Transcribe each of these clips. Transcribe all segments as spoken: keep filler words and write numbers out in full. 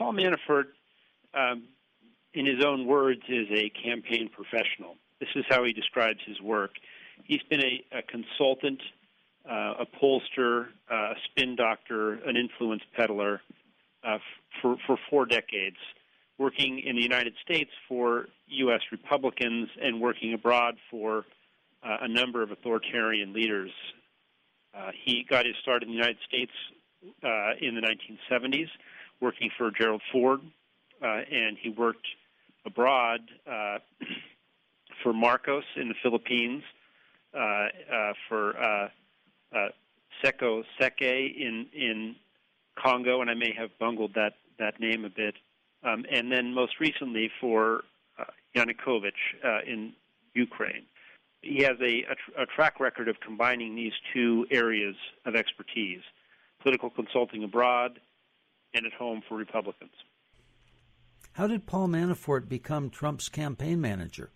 Paul Manafort, um, in his own words, is a campaign professional. This is how he describes his work. He's been a, a consultant, uh, a pollster, uh, a spin doctor, an influence peddler uh, for, for four decades, working in the United States for U S Republicans and working abroad for uh, a number of authoritarian leaders. Uh, he got his start in the United States uh, in the nineteen seventies, working for Gerald Ford, uh, and he worked abroad uh, for Marcos in the Philippines, uh, uh, for uh, uh, Seko Seke in in Congo, and I may have bungled that, that name a bit, um, and then most recently for uh, Yanukovych uh, in Ukraine. He has a, a, tr- a track record of combining these two areas of expertise, political consulting abroad and at home for Republicans. How did Paul Manafort become Trump's campaign manager?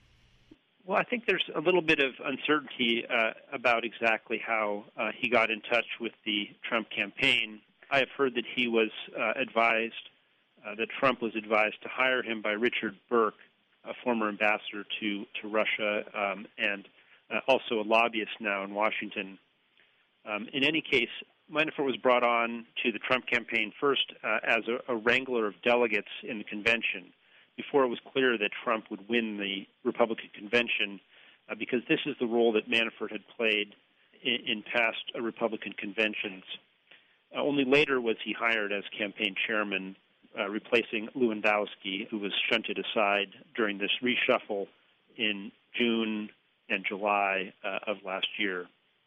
Well, I think there's a little bit of uncertainty uh, about exactly how uh, he got in touch with the Trump campaign. I have heard that he was uh, advised, uh, that Trump was advised to hire him by Richard Burke, a former ambassador to, to Russia, um, and uh, also a lobbyist now in Washington. Um, in any case, Manafort was brought on to the Trump campaign first uh, as a, a wrangler of delegates in the convention, before it was clear that Trump would win the Republican convention, uh, because this is the role that Manafort had played in, in past uh, Republican conventions. Uh, only later was he hired as campaign chairman, uh, replacing Lewandowski, who was shunted aside during this reshuffle in June and July uh, of last year.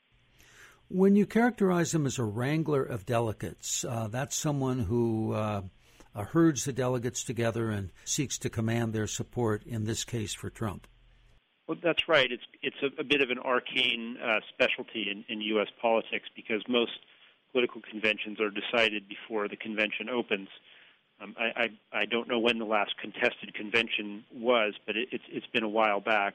When you characterize him as a wrangler of delegates, uh, that's someone who uh, uh, herds the delegates together and seeks to command their support, in this case for Trump. Well, that's right. It's it's a, a bit of an arcane uh, specialty in, in U S politics, because most political conventions are decided before the convention opens. Um, I, I, I don't know when the last contested convention was, but it, it's, it's been a while back.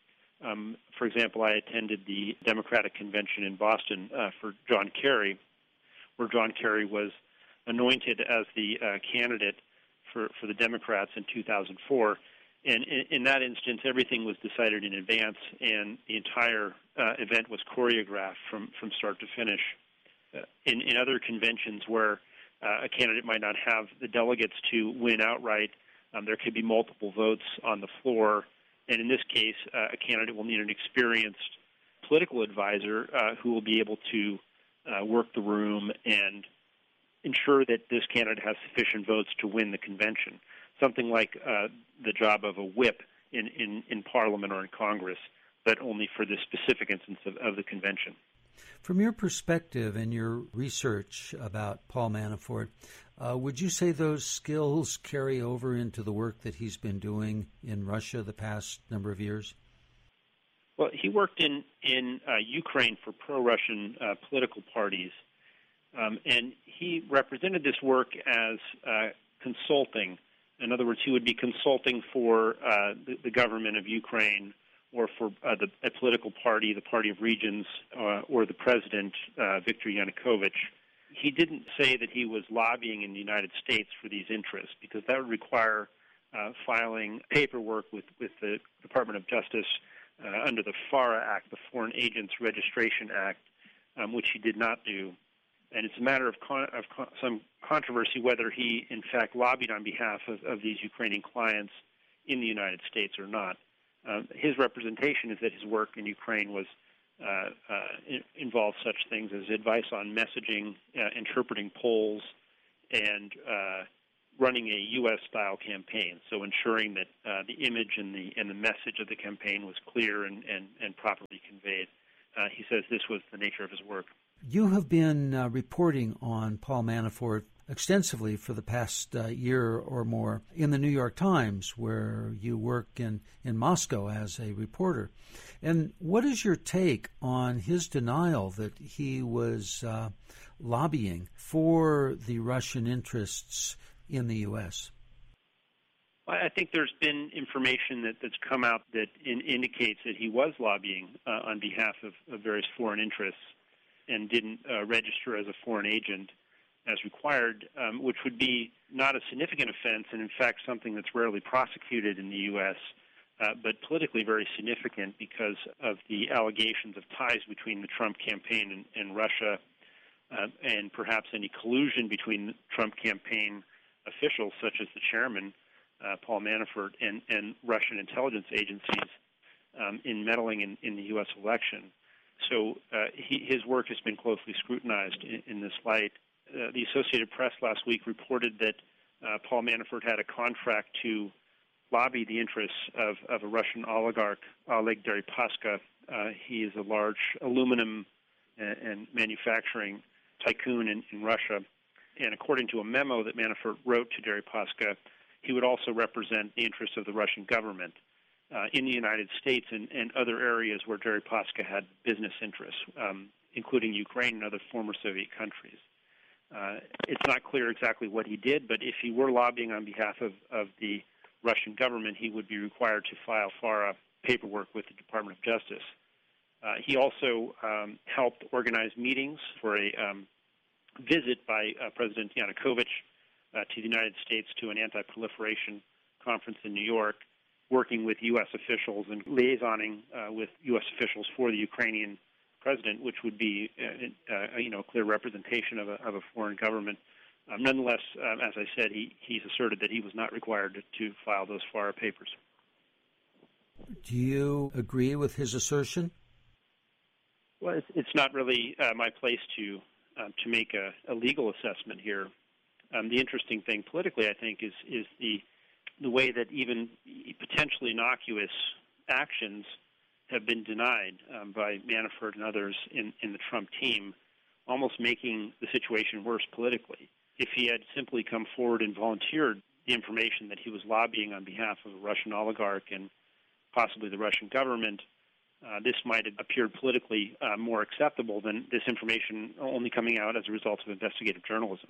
Um, for example, I attended the Democratic convention in Boston uh, for John Kerry, where John Kerry was anointed as the uh, candidate for, for the Democrats in two thousand four. And in, in that instance, everything was decided in advance, and the entire uh, event was choreographed from, from start to finish. Uh, in, in other conventions where uh, a candidate might not have the delegates to win outright, um, there could be multiple votes on the floor. And in this case, uh, a candidate will need an experienced political advisor uh, who will be able to uh, work the room and ensure that this candidate has sufficient votes to win the convention. Something like uh, the job of a whip in, in, in Parliament or in Congress, but only for the specific instance of, of the convention. From your perspective and your research about Paul Manafort, uh, would you say those skills carry over into the work that he's been doing in Russia the past number of years? Well, he worked in, in uh, Ukraine for pro-Russian uh, political parties, um, and he represented this work as uh, consulting. In other words, he would be consulting for uh, the, the government of Ukraine, or for uh, the, a political party, the Party of Regions, uh, or the president, uh, Viktor Yanukovych. He didn't say that he was lobbying in the United States for these interests, because that would require uh, filing paperwork with, with the Department of Justice uh, under the FARA Act, the Foreign Agents Registration Act, um, which he did not do. And it's a matter of, con- of con- some controversy whether he, in fact, lobbied on behalf of, of these Ukrainian clients in the United States or not. Um, his representation is that his work in Ukraine was uh, uh, in, involved such things as advice on messaging, uh, interpreting polls, and uh, running a U S-style campaign. So ensuring that uh, the image and the and the message of the campaign was clear and, and, and properly conveyed. Uh, he says this was the nature of his work. You have been uh, reporting on Paul Manafort extensively for the past uh, year or more in the New York Times, where you work in, in Moscow as a reporter. And what is your take on his denial that he was uh, lobbying for the Russian interests in the U S? I think there's been information that, that's come out that in, indicates that he was lobbying uh, on behalf of, of various foreign interests and didn't uh, register as a foreign agent. as required, um, which would be not a significant offense, and in fact something that's rarely prosecuted in the U S, uh, but politically very significant because of the allegations of ties between the Trump campaign and, and Russia, uh, and perhaps any collusion between the Trump campaign officials, such as the chairman, uh, Paul Manafort, and, and Russian intelligence agencies um, in meddling in, in the U S election. So uh, he, his work has been closely scrutinized in, in this light. Uh, the Associated Press last week reported that uh, Paul Manafort had a contract to lobby the interests of, of a Russian oligarch, Oleg Deripaska. Uh, he is a large aluminum and, and manufacturing tycoon in, in Russia. And according to a memo that Manafort wrote to Deripaska, he would also represent the interests of the Russian government uh, in the United States and, and other areas where Deripaska had business interests, um, including Ukraine and other former Soviet countries. Uh, it's not clear exactly what he did, but if he were lobbying on behalf of, of the Russian government, he would be required to file FARA paperwork with the Department of Justice. Uh, he also um, helped organize meetings for a um, visit by uh, President Yanukovych uh, to the United States to an anti-proliferation conference in New York, working with U S officials and liaisoning uh, with U S officials for the Ukrainian president, which would be, uh, uh, you know, a clear representation of a, of a foreign government. Um, nonetheless, um, as I said, he, he's asserted that he was not required to, to file those FARA papers. Do you agree with his assertion? Well, it's, it's not really uh, my place to uh, to make a, a legal assessment here. Um, the interesting thing politically, I think, is is the the way that even potentially innocuous actions have been denied um, by Manafort and others in, in the Trump team, almost making the situation worse politically. If he had simply come forward and volunteered the information that he was lobbying on behalf of a Russian oligarch and possibly the Russian government, uh, this might have appeared politically uh, more acceptable than this information only coming out as a result of investigative journalism.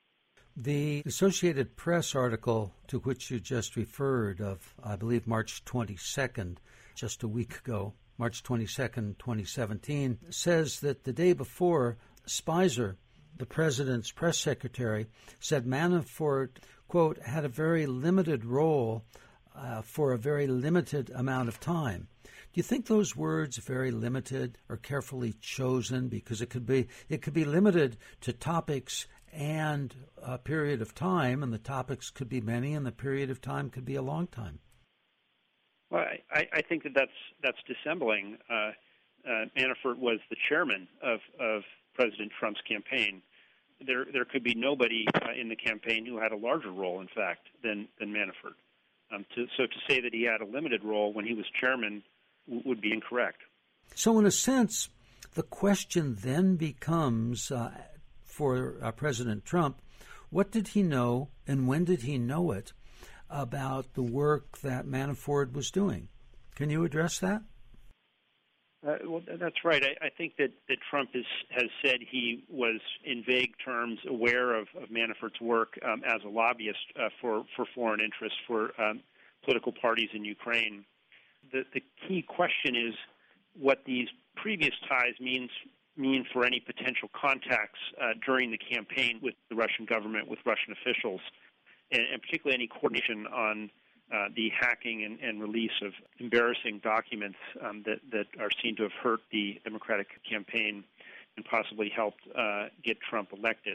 The Associated Press article to which you just referred of, I believe, March twenty-second, just a week ago, March twenty-second, twenty seventeen, says that the day before, Spicer, the president's press secretary, said Manafort, quote, had a very limited role uh, for a very limited amount of time. Do you think those words, very limited, are carefully chosen? Because it could be it could be limited to topics and a period of time, and the topics could be many, and the period of time could be a long time. Well, I, I think that that's that's dissembling. Uh, uh, Manafort was the chairman of, of President Trump's campaign. There there could be nobody uh, in the campaign who had a larger role, in fact, than than Manafort. Um, to, so to say that he had a limited role when he was chairman w- would be incorrect. So in a sense, the question then becomes, uh, for uh, President Trump, what did he know and when did he know it about the work that Manafort was doing? Can you address that? Uh, well, that's right. I, I think that, that Trump is, has said he was, in vague terms, aware of, of Manafort's work um, as a lobbyist uh, for, for foreign interests for um, political parties in Ukraine. The, the key question is what these previous ties means mean for any potential contacts uh, during the campaign with the Russian government, with Russian officials, and, and particularly any coordination on Uh, the hacking and, and release of embarrassing documents um, that, that are seen to have hurt the Democratic campaign and possibly helped uh, get Trump elected.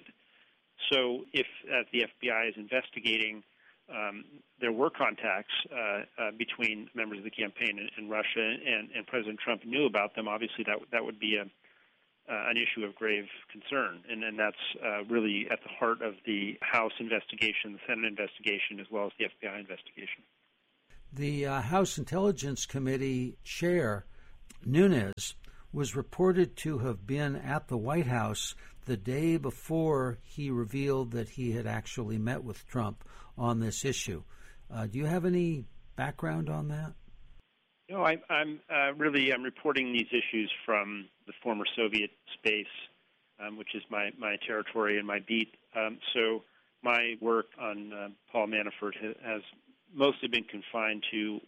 So if, as the F B I is investigating, um, there were contacts uh, uh, between members of the campaign and, and Russia, and, and President Trump knew about them, obviously that, that would be a, uh, an issue of grave concern. And, and that's uh, really at the heart of the House investigation, the Senate investigation, as well as the F B I investigation. The uh, House Intelligence Committee chair, Nunes, was reported to have been at the White House the day before he revealed that he had actually met with Trump on this issue. Uh, do you have any background on that? No, I, I'm uh, really I'm reporting these issues from the former Soviet space, um, which is my, my territory and my beat. Um, so my work on uh, Paul Manafort has, has mostly been confined to